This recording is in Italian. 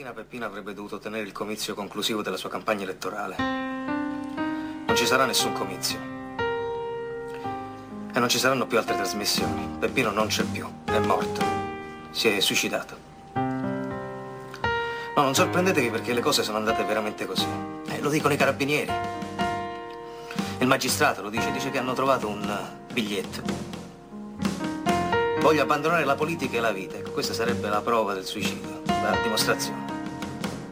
Stamattina Peppino avrebbe dovuto tenere il comizio conclusivo della sua campagna elettorale. Non ci sarà nessun comizio. E non ci saranno più altre trasmissioni. Peppino non c'è più, è morto. Si è suicidato. No, non sorprendetevi perché le cose sono andate veramente così. Lo dicono i carabinieri. Il magistrato lo dice che hanno trovato un biglietto. Voglio abbandonare la politica e la vita. Ecco, questa sarebbe la prova del suicidio, la dimostrazione.